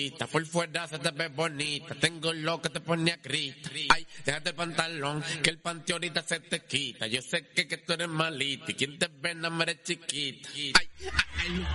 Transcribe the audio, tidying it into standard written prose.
Por fuera se te ve bonita, tengo lo que te pone a crita. Ay, déjate el pantalón, que el panty ahorita se te quita. Yo sé que tú eres malita y quien te ve no me eres chiquita. Ay, ay, ay.